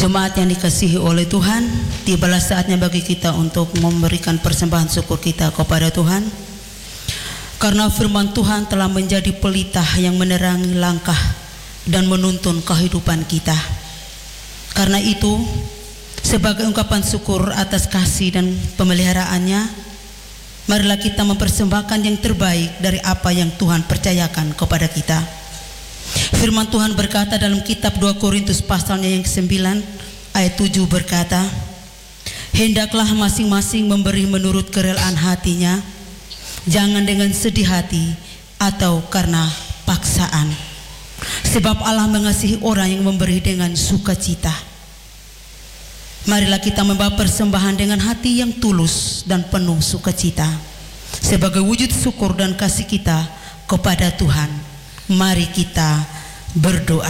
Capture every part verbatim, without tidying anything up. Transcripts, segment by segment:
Jemaat yang dikasihi oleh Tuhan, tibalah saatnya bagi kita untuk memberikan persembahan syukur kita kepada Tuhan. Karena firman Tuhan telah menjadi pelita yang menerangi langkah dan menuntun kehidupan kita. Karena itu, sebagai ungkapan syukur atas kasih dan pemeliharaannya, marilah kita mempersembahkan yang terbaik dari apa yang Tuhan percayakan kepada kita. Firman Tuhan berkata dalam kitab dua Korintus pasalnya yang kesembilan ayat tujuh berkata, hendaklah masing-masing memberi menurut kerelaan hatinya, jangan dengan sedih hati atau karena paksaan. Sebab Allah mengasihi orang yang memberi dengan sukacita. Marilah kita membawa persembahan dengan hati yang tulus dan penuh sukacita sebagai wujud syukur dan kasih kita kepada Tuhan. Mari kita berdoa.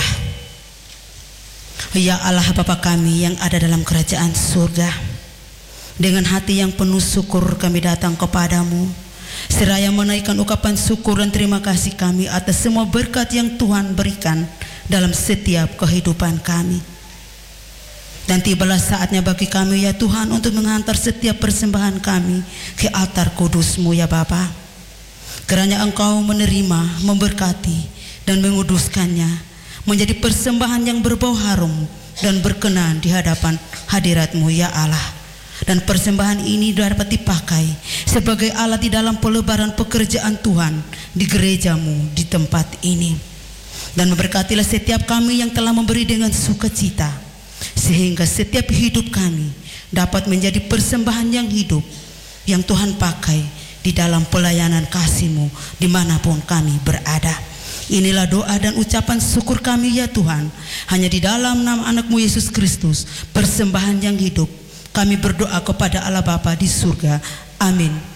Ya Allah Bapa kami yang ada dalam kerajaan surga, dengan hati yang penuh syukur kami datang kepadamu, seraya menaikkan ucapan syukur dan terima kasih kami atas semua berkat yang Tuhan berikan dalam setiap kehidupan kami. Dan tibalah saatnya bagi kami ya Tuhan untuk menghantar setiap persembahan kami ke altar kudus-Mu ya Bapa. Kiranya Engkau menerima, memberkati dan menguduskannya menjadi persembahan yang berbau harum dan berkenan di hadapan hadirat-Mu ya Allah. Dan persembahan ini dapat dipakai sebagai alat di dalam pelebaran pekerjaan Tuhan di gereja-Mu di tempat ini. Dan memberkatilah setiap kami yang telah memberi dengan sukacita, sehingga setiap hidup kami dapat menjadi persembahan yang hidup yang Tuhan pakai di dalam pelayanan kasih-Mu dimanapun kami berada. Inilah doa dan ucapan syukur kami ya Tuhan, hanya di dalam nama anak-Mu Yesus Kristus, persembahan yang hidup. Kami berdoa kepada Allah Bapa di surga. Amin.